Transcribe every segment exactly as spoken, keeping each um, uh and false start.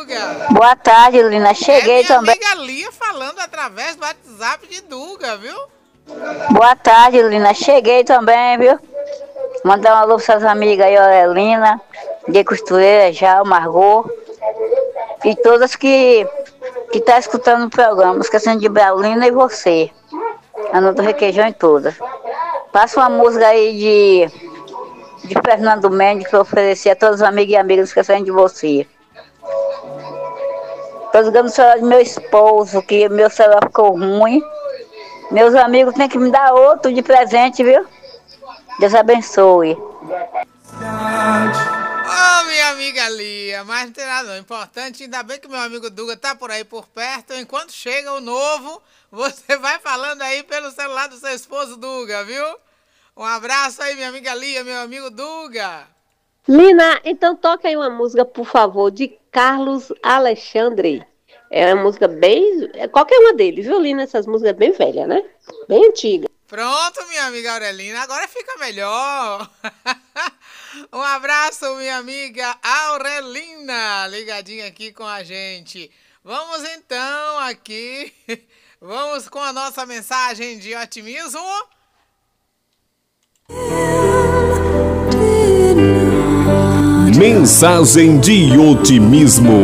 Duga. Boa tarde, Lina. Cheguei é minha também. amiga Lia falando através do WhatsApp de Duga, viu? Boa tarde, Lina. Cheguei também, viu? Mandar um alô para suas amigas aí, Aurelina, de Costureira, já, Margot. E todas que que tá escutando o programa, esquecendo de Bralina e você. Anota Requeijão e todas. Passa uma música aí de, de Fernando Mendes que eu ofereci a todos os amigos e amigas esquecendo de você. Tô ligando o celular do meu esposo, que meu celular ficou ruim. Meus amigos têm que me dar outro de presente, viu? Deus abençoe. Ô, oh, minha amiga Lia, mas não tem nada não. Importante, ainda bem que meu amigo Duga tá por aí por perto. Enquanto chega o novo, você vai falando aí pelo celular do seu esposo Duga, viu? Um abraço aí, minha amiga Lia, meu amigo Duga. Lina, então toca aí uma música, por favor, de Carlos Alexandre. É uma música bem... Qualquer uma deles, viu, Lina? Essas músicas bem velhas, né? Bem antigas. Pronto, minha amiga Aurelina, agora fica melhor. Um abraço, minha amiga Aurelina, ligadinha aqui com a gente. Vamos então aqui, vamos com a nossa mensagem de otimismo. Mensagem de otimismo.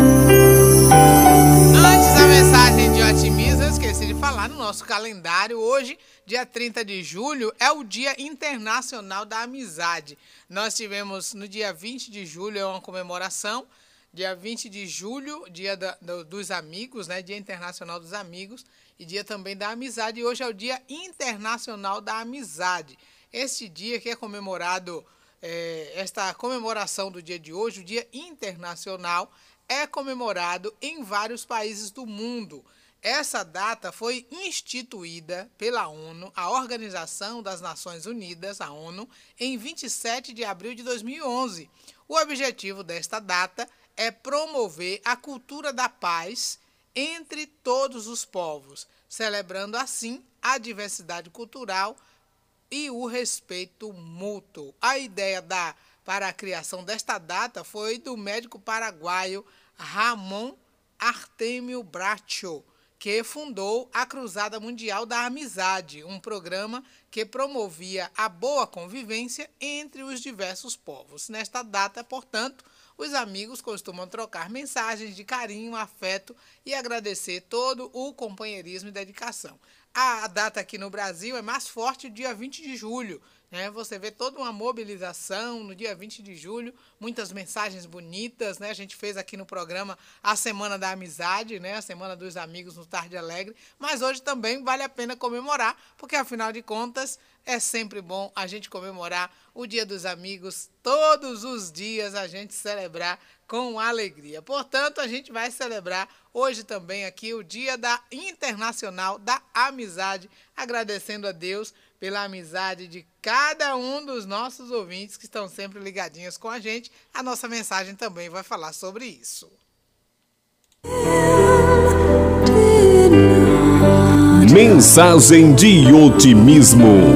Antes da mensagem de otimismo, eu esqueci de falar no nosso calendário. Hoje, dia trinta de julho, é o Dia Internacional da Amizade. Nós tivemos no dia vinte de julho, é uma comemoração. Dia vinte de julho, dia da, do, dos amigos, né? Dia Internacional dos Amigos e dia também da amizade. E hoje é o Dia Internacional da Amizade. Este dia que é comemorado, é, esta comemoração do dia de hoje, o Dia Internacional, é comemorado em vários países do mundo. Essa data foi instituída pela ONU, a Organização das Nações Unidas, a ONU, em vinte e sete de abril de dois mil e onze. O objetivo desta data é promover a cultura da paz entre todos os povos, celebrando assim a diversidade cultural e o respeito mútuo. A ideia da, para a criação desta data foi do médico paraguaio Ramon Artemio Bracho, que fundou a Cruzada Mundial da Amizade, um programa que promovia a boa convivência entre os diversos povos. Nesta data, portanto, os amigos costumam trocar mensagens de carinho, afeto e agradecer todo o companheirismo e dedicação. A data aqui no Brasil é mais forte, o dia vinte de julho. Né? Você vê toda uma mobilização no dia vinte de julho, muitas mensagens bonitas, né? A gente fez aqui no programa a Semana da Amizade, né? A Semana dos Amigos no Tarde Alegre, mas hoje também vale a pena comemorar, porque afinal de contas é sempre bom a gente comemorar o Dia dos Amigos, todos os dias a gente celebrar com alegria. Portanto, a gente vai celebrar hoje também aqui o Dia da Internacional da Amizade, agradecendo a Deus pela amizade de cada um dos nossos ouvintes que estão sempre ligadinhos com a gente. A nossa mensagem também vai falar sobre isso. Mensagem de otimismo.